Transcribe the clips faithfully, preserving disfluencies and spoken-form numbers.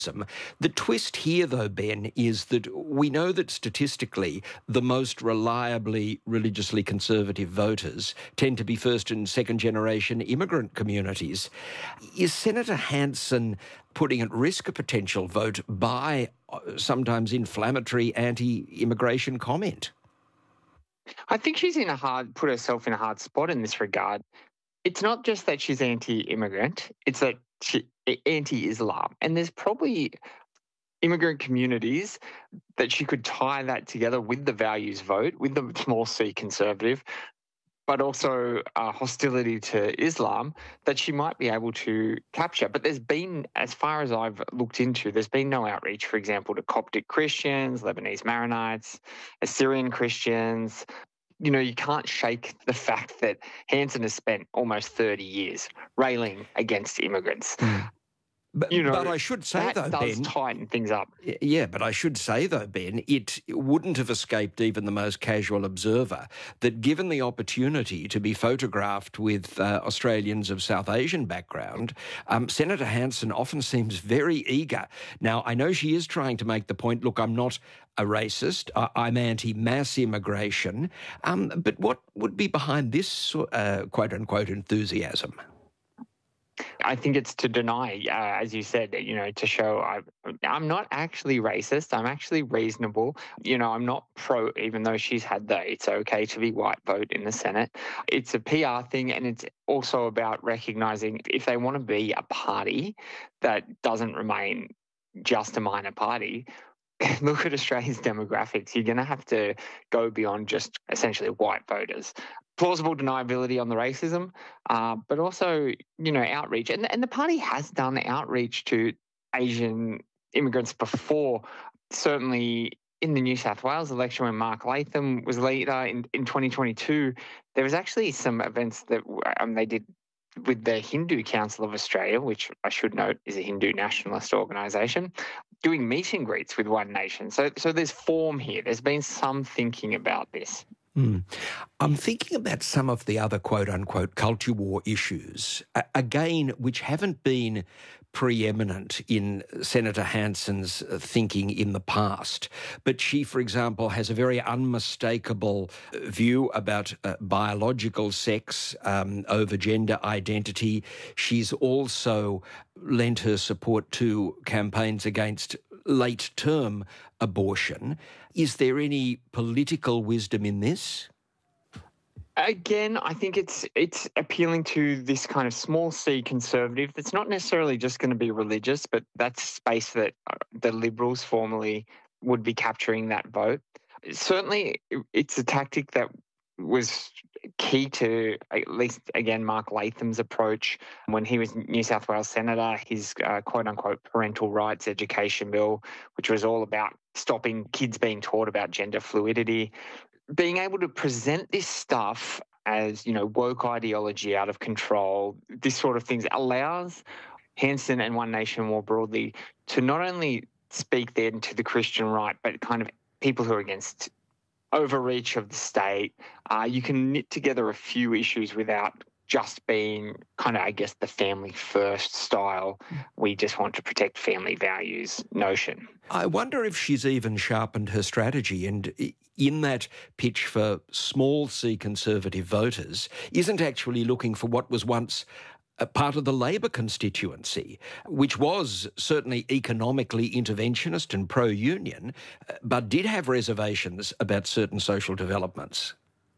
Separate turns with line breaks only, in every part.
The twist here, though, Ben, is that we know that statistically the most reliably religiously conservative voters tend to be first and second generation immigrant communities. Is Senator Hanson putting at risk a potential vote by sometimes inflammatory anti-immigration comment?
I think she's in a hard, put herself in a hard spot in this regard. It's not just that she's anti-immigrant, it's that she anti-Islam. And there's probably immigrant communities that she could tie that together with the values vote, with the small c conservative, but also uh, hostility to Islam that she might be able to capture. But there's been, as far as I've looked into, there's been no outreach, for example, to Coptic Christians, Lebanese Maronites, Assyrian Christians. You know, you can't shake the fact that Hanson has spent almost thirty years railing against immigrants. Mm.
But,
you know,
but I should say,
that
though,
does
Ben...
tighten things up.
Yeah, but I should say, though, Ben, it wouldn't have escaped even the most casual observer that given the opportunity to be photographed with uh, Australians of South Asian background, um, Senator Hanson often seems very eager. Now, I know she is trying to make the point, look, I'm not a racist, I- I'm anti-mass immigration, um, but what would be behind this uh, quote-unquote enthusiasm?
I think it's to deny, uh, as you said, you know, to show I, I'm not actually racist. I'm actually reasonable. You know, I'm not pro, even though she's had the it's okay to be white vote in the Senate. It's a P R thing, and it's also about recognising if they want to be a party that doesn't remain just a minor party, look at Australia's demographics. You're going to have to go beyond just essentially white voters. Plausible deniability on the racism, uh, but also, you know, outreach. And, and the party has done outreach to Asian immigrants before, certainly in the New South Wales election when Mark Latham was leader in, in twenty twenty-two. There was actually some events that um, they did with the Hindu Council of Australia, which I should note is a Hindu nationalist organisation, doing meet and greets with One Nation. So, so there's form here. There's been some thinking about this.
Mm. I'm thinking about some of the other quote-unquote culture war issues, a- again, which haven't been preeminent in Senator Hanson's thinking in the past. But she, for example, has a very unmistakable view about uh, biological sex um, over gender identity. She's also lent her support to campaigns against late-term abortion. Is there any political wisdom in this?
Again, I think it's it's appealing to this kind of small c conservative that's not necessarily just going to be religious, but that's space that the Liberals formerly would be capturing that vote. Certainly, it's a tactic that was key to, at least, again, Mark Latham's approach when he was New South Wales Senator, his uh, quote-unquote parental rights education bill, which was all about stopping kids being taught about gender fluidity. Being able to present this stuff as, you know, woke ideology out of control, this sort of things allows Hanson and One Nation more broadly to not only speak then to the Christian right, but kind of people who are against overreach of the state. Uh, you can knit together a few issues without just being kind of, I guess, the family first style. We just want to protect family values notion.
I wonder if she's even sharpened her strategy and in that pitch for small c conservative voters isn't actually looking for what was once a part of the Labor constituency, which was certainly economically interventionist and pro-union, but did have reservations about certain social developments.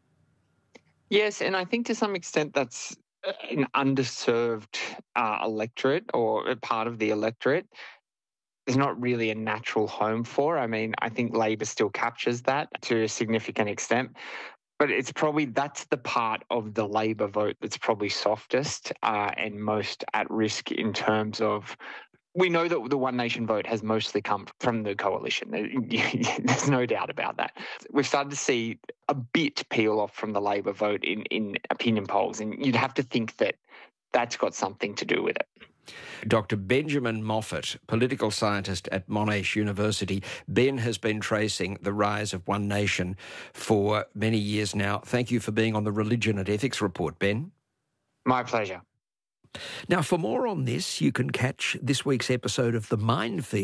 Yes, and I think to some extent that's an underserved uh, electorate or a part of the electorate. There's not really a natural home for. I mean, I think Labor still captures that to a significant extent. But it's probably, that's the part of the Labor vote that's probably softest uh, and most at risk in terms of, we know that the One Nation vote has mostly come from the coalition. There's no doubt about that. We've started to see a bit peel off from the Labor vote in, in opinion polls, and you'd have to think that that's got something to do with it.
Doctor Benjamin Moffat, political scientist at Monash University. Ben has been tracing the rise of One Nation for many years now. Thank you for being on the Religion and Ethics Report, Ben.
My pleasure.
Now, for more on this, you can catch this week's episode of The Mind Feed